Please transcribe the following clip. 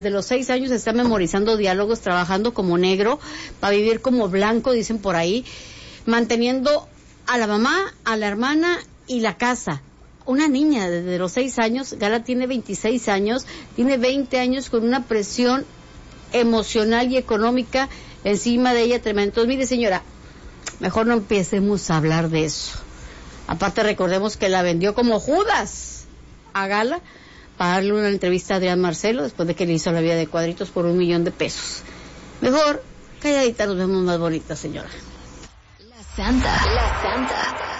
De los 6 años está memorizando diálogos, trabajando como negro, para vivir como blanco, dicen por ahí, manteniendo a la mamá, a la hermana y la casa. Una niña desde los 6 años, Gala tiene 26 años, tiene 20 años con una presión emocional y económica encima de ella tremenda. Entonces, mire señora, mejor no empecemos a hablar de eso. Aparte recordemos que la vendió como Judas a Gala, para darle una entrevista a Adrián Marcelo después de que le hizo la vida de cuadritos por $1,000,000. Mejor calladita nos vemos más bonitas, señora. La Santa.